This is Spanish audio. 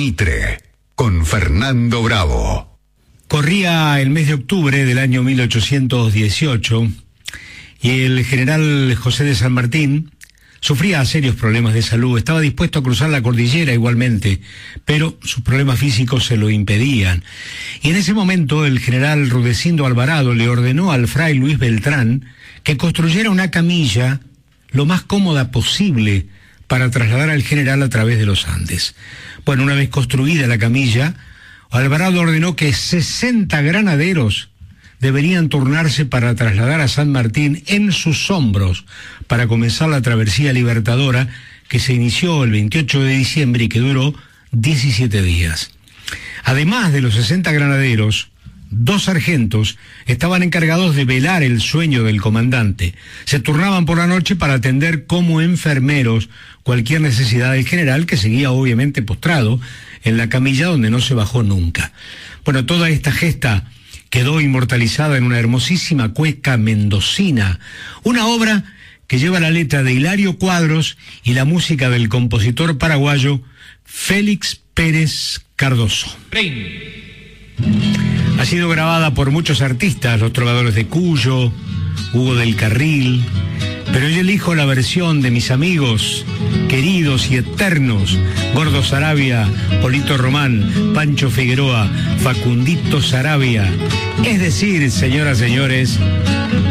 Mitre, con Fernando Bravo. Corría el mes de octubre del año 1818 y el general José de San Martín sufría serios problemas de salud. Estaba dispuesto a cruzar la cordillera igualmente, pero sus problemas físicos se lo impedían. Y en ese momento el general Rudecindo Alvarado le ordenó al fray Luis Beltrán que construyera una camilla lo más cómoda posible para trasladar al general a través de los Andes. Bueno, una vez construida la camilla, Alvarado ordenó que 60 granaderos deberían turnarse para trasladar a San Martín en sus hombros para comenzar la travesía libertadora que se inició el 28 de diciembre y que duró 17 días. Además de los 60 granaderos, 2 sargentos estaban encargados de velar el sueño del comandante. Se turnaban por la noche para atender como enfermeros cualquier necesidad del general, que seguía obviamente postrado en la camilla donde no se bajó nunca. Bueno, toda esta gesta quedó inmortalizada en una hermosísima cueca mendocina, una obra que lleva la letra de Hilario Cuadros y la música del compositor paraguayo Félix Pérez Cardoso. Ha sido grabada por muchos artistas, los trovadores de Cuyo, Hugo del Carril, pero yo elijo la versión de mis amigos queridos y eternos, Gordo Sarabia, Polito Román, Pancho Figueroa, Facundito Sarabia. Es decir, señoras, señores,